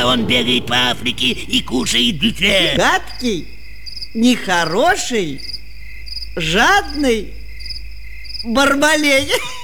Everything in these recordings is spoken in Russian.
он бегает по Африке и кушает детей. Гадкий, нехороший, жадный Бармалей.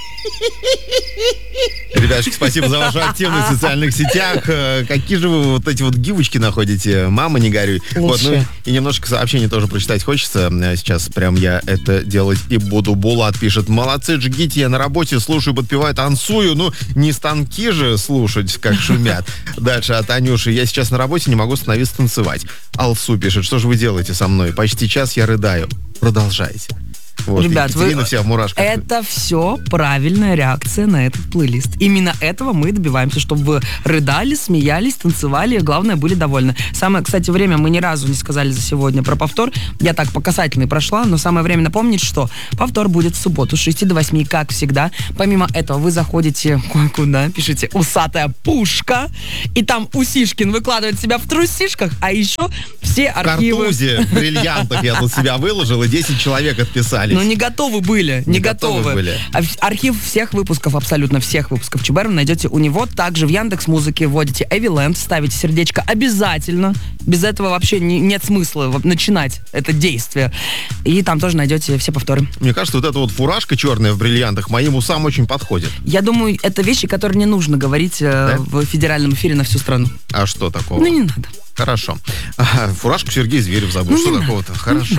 Ребятушки, спасибо за вашу активность в социальных сетях. Какие же вы вот эти вот гифочки находите? Мама, не горюй. Вот, ну и немножко сообщений тоже прочитать хочется. Сейчас прям я это делать и буду. Булат пишет: молодцы, жгите, я на работе слушаю, подпеваю, танцую. Ну, не станки же слушать, как шумят. Дальше от Анюши: я сейчас на работе, не могу остановиться танцевать. Алсу пишет: что же вы делаете со мной? Почти час я рыдаю. Продолжайте. Вот, ребят, вся в мурашках. Это все правильная реакция на этот плейлист. Именно этого мы добиваемся, чтобы вы рыдали, смеялись, танцевали, главное, были довольны. Самое, кстати, время мы ни разу не сказали за сегодня про повтор. Я так по касательной прошла, но самое время напомнить, что повтор будет в субботу с 6 до 8, как всегда. Помимо этого, вы заходите куда? Пишите «Усатая пушка», и там Усишкин выкладывает себя в трусишках, а еще все архивы... В картузе, в бриллиантах я тут себя выложил, и 10 человек отписались. Но не готовы были, не готовы. Были. Архив всех выпусков, абсолютно всех выпусков ЧБ найдете у него. Также в Яндекс.Музыке вводите Эвиленд, ставите сердечко обязательно. Без этого вообще нет смысла начинать это действие. И там тоже найдете все повторы. Мне кажется, вот эта вот фуражка черная в бриллиантах моим усам очень подходит. Я думаю, это вещи, которые не нужно говорить в федеральном эфире на всю страну. А что такого? Ну, не надо. Хорошо. Фуражку Сергей Зверев забыл. Что такого-то? Хорошо.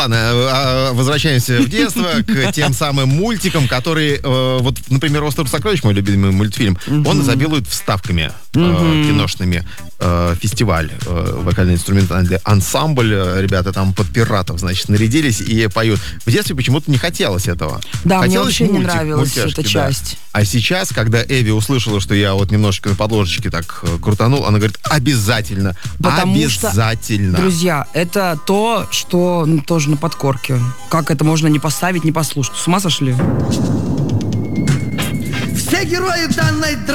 Ладно, возвращаемся в детство к тем самым мультикам, которые, вот, например, «Остров сокровищ», мой любимый мультфильм, он изобилует вставками киношными. Фестиваль, вокально-инструментальный ансамбль, ребята там под пиратов, значит, нарядились и поют. В детстве почему-то не хотелось этого. Да, хотелось мне вообще мультик, не нравилась мультяшки, эта часть. А сейчас, когда Эви услышала, что я вот немножечко на подложечке так крутанул, она говорит: обязательно, обязательно. Что, друзья, это то, что тоже на подкорке. Как это можно не поставить, не послушать? С ума сошли? Все герои данной драмы